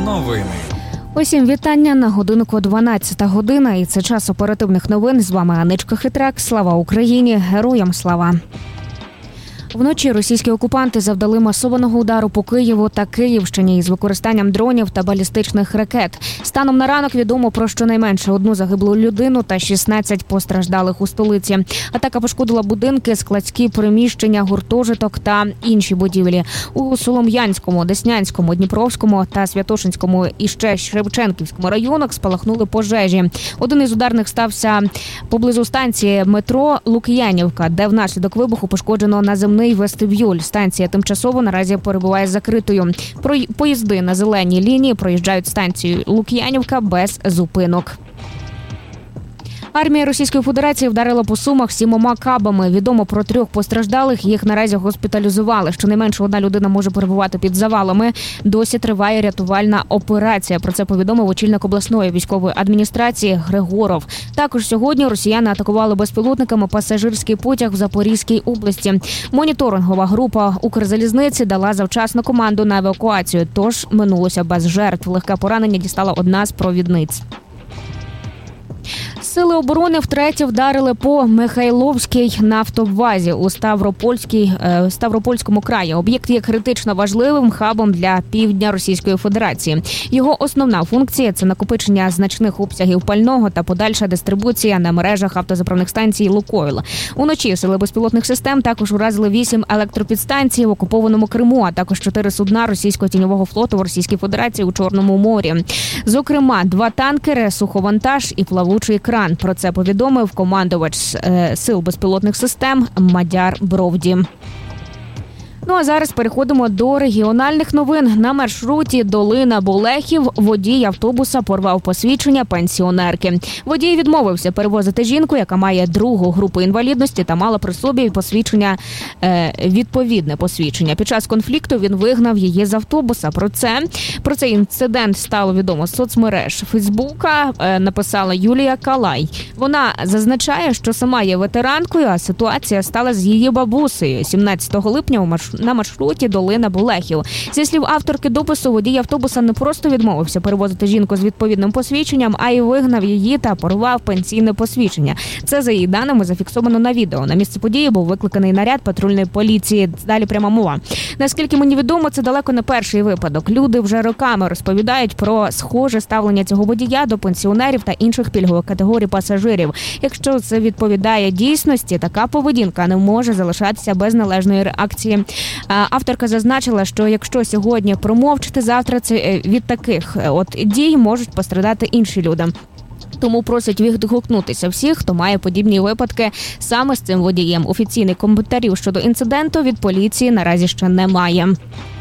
Новини. Усім вітання на годинку 12 година, і це час оперативних новин. З вами Аничка Хитрак. Слава Україні! Героям слава! Вночі російські окупанти завдали масованого удару по Києву та Київщині із використанням дронів та балістичних ракет. Станом на ранок відомо про щонайменше одну загиблу людину та 16 постраждалих у столиці. Атака пошкодила будинки, складські приміщення, гуртожиток та інші будівлі. У Солом'янському, Деснянському, Дніпровському та Святошинському і ще Шевченківському районах спалахнули пожежі. Один із ударних стався поблизу станції метро Лук'янівка, де внаслідок вибуху пошкоджено наземний вестибюль. Станція тимчасово наразі перебуває закритою. Поїзди на зеленій лінії проїжджають станцію Лук'янівка без зупинок. Армія Російської Федерації вдарила по Сумах 7 кабами. Відомо про 3 постраждалих, їх наразі госпіталізували. Щонайменше одна людина може перебувати під завалами. Досі триває рятувальна операція. Про це повідомив очільник обласної військової адміністрації Григоров. Також сьогодні росіяни атакували безпілотниками пасажирський потяг в Запорізькій області. Моніторингова група Укрзалізниці дала завчасно команду на евакуацію, тож минулося без жертв. Легке поранення дістала одна з провідниць. Сили оборони втретє вдарили по Михайловській нафтобазі у Ставропольському краї. Об'єкт є критично важливим хабом для півдня Російської Федерації. Його основна функція – це накопичення значних обсягів пального та подальша дистрибуція на мережах автозаправних станцій «Лукойл». Уночі сили безпілотних систем також уразили 8 електропідстанцій в окупованому Криму, а також 4 судна російського тіньового флоту в Російській Федерації у Чорному морі. Зокрема, 2 танкери, суховантаж і плавучий кран. Про це повідомив командувач сил безпілотних систем Мадяр Бровді. Ну а зараз переходимо до регіональних новин. На маршруті Долина-Болехів водій автобуса порвав посвідчення пенсіонерки. Водій відмовився перевозити жінку, яка має 2-гу групу інвалідності та мала при собі відповідне посвідчення. Під час конфлікту він вигнав її з автобуса. Про цей інцидент стало відомо з соцмереж. Фейсбука написала Юлія Калай. Вона зазначає, що сама є ветеранкою, а ситуація стала з її бабусею. 17 липня на маршруті Долина-Болехів. Зі слів авторки допису, водій автобуса не просто відмовився перевозити жінку з відповідним посвідченням, а й вигнав її та порвав пенсійне посвідчення. Це, за її даними, зафіксовано на відео. На місце події був викликаний наряд патрульної поліції. Далі пряма мова. Наскільки мені відомо, це далеко не перший випадок. Люди вже роками розповідають про схоже ставлення цього водія до пенсіонерів та інших пільгових категорій пасажирів. Якщо це відповідає дійсності, така поведінка не може залишатися без належної реакції. Авторка зазначила, що якщо сьогодні промовчати, завтра це від таких дій можуть пострадати інші люди. Тому просять відгукнутися всіх, хто має подібні випадки саме з цим водієм. Офіційних коментарів щодо інциденту від поліції наразі ще немає.